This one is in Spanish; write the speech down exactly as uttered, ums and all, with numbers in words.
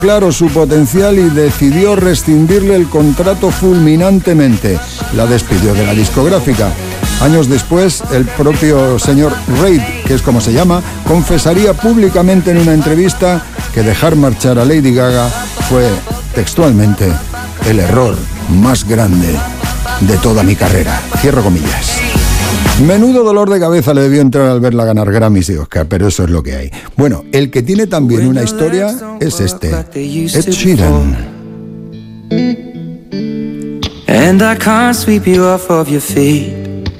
claro su potencial y decidió rescindirle el contrato fulminantemente. La despidió de la discográfica. Años después, el propio señor Reid, que es como se llama, confesaría públicamente en una entrevista que dejar marchar a Lady Gaga fue, textualmente, el error más grande de toda mi carrera. Cierro comillas. Menudo dolor de cabeza le debió entrar al verla ganar Grammys y Oscar, pero eso es lo que hay. Bueno, el que tiene también una historia es este, Ed Sheeran. And I can't sweep you off of your feet.